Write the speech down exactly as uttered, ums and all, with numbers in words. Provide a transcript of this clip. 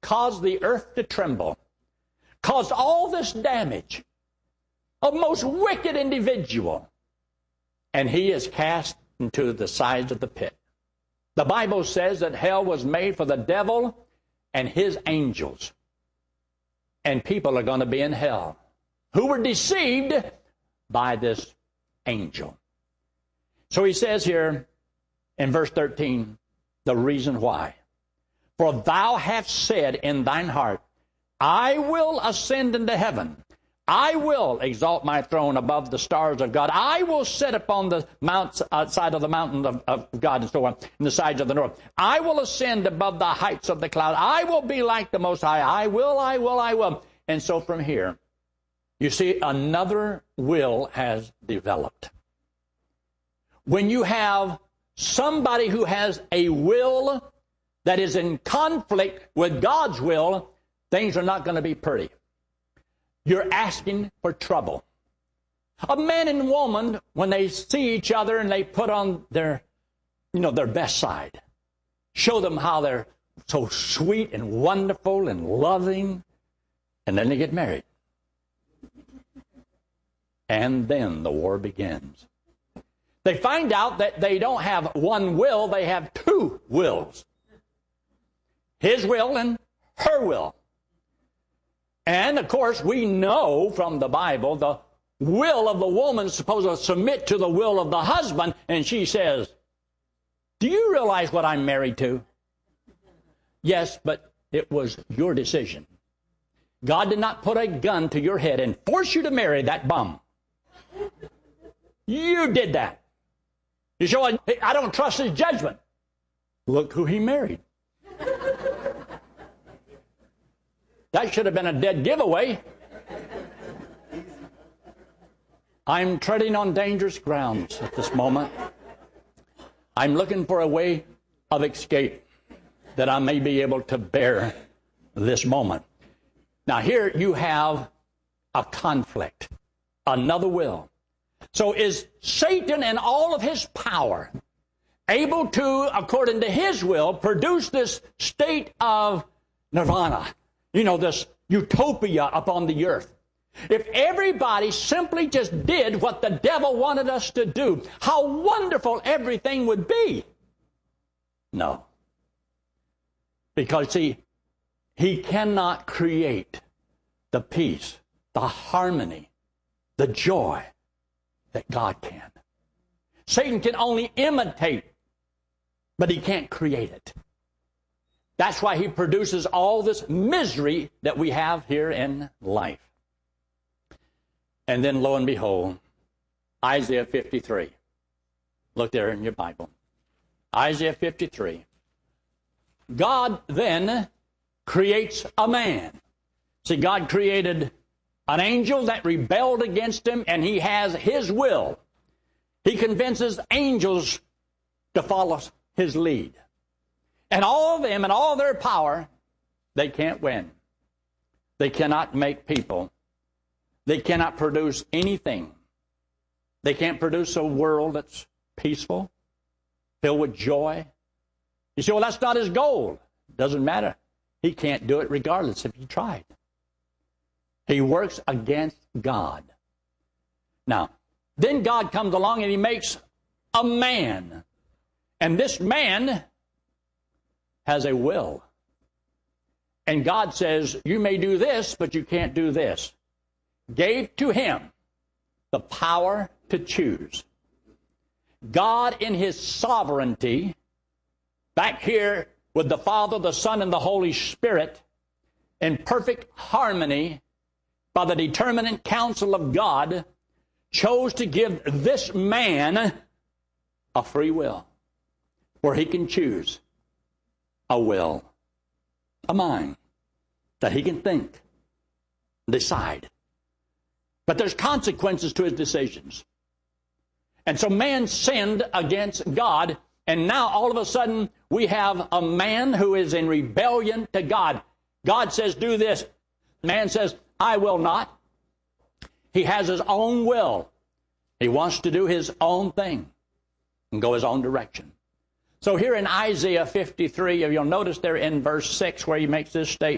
caused the earth to tremble, caused all this damage, a most wicked individual, and he is cast into the sides of the pit. The Bible says that hell was made for the devil and his angels. And people are going to be in hell who were deceived by this angel. So he says here in verse thirteen, the reason why. For thou hast said in thine heart, I will ascend into heaven. I will exalt my throne above the stars of God. I will sit upon the mount, outside of the mountain of, of God, and so on, in the sides of the north. I will ascend above the heights of the cloud. I will be like the Most High. I will, I will, I will. And so from here, you see, another will has developed. When you have somebody who has a will that is in conflict with God's will, things are not going to be pretty. You're asking for trouble. A man and woman, when they see each other and they put on their, you know, their best side, show them how they're so sweet and wonderful and loving, and then they get married. And then the war begins. They find out that they don't have one will, they have two wills. His will and her will. And, of course, we know from the Bible the will of the woman is supposed to submit to the will of the husband, and she says, do you realize what I'm married to? Yes, but it was your decision. God did not put a gun to your head and force you to marry that bum. You did that. You show, I don't trust his judgment. Look who he married. That should have been a dead giveaway. I'm treading on dangerous grounds at this moment. I'm looking for a way of escape that I may be able to bear this moment. Now here you have a conflict, another will. So is Satan and all of his power able to, according to his will, produce this state of nirvana? You know, this utopia upon the earth. If everybody simply just did what the devil wanted us to do, how wonderful everything would be. No. Because, see, he cannot create the peace, the harmony, the joy that God can. Satan can only imitate, but he can't create it. That's why he produces all this misery that we have here in life. And then, lo and behold, Isaiah fifty-three. Look there in your Bible. Isaiah fifty-three. God then creates a man. See, God created an angel that rebelled against him, and he has his will. He convinces angels to follow his lead. And all of them and all their power, they can't win. They cannot make people. They cannot produce anything. They can't produce a world that's peaceful, filled with joy. You say, well, that's not his goal. Doesn't matter. He can't do it regardless if he tried. He works against God. Now, then God comes along and he makes a man. And this man has a will. And God says, you may do this, but you can't do this. Gave to him the power to choose. God in his sovereignty, back here with the Father, the Son, and the Holy Spirit, in perfect harmony, by the determinate counsel of God, chose to give this man a free will, where he can choose a will, a mind, that he can think, decide. But there's consequences to his decisions. And so man sinned against God, and now all of a sudden we have a man who is in rebellion to God. God says, do this. Man says, I will not. He has his own will. He wants to do his own thing and go his own direction. So here in Isaiah fifty-three, you'll notice there in verse six where he makes this statement.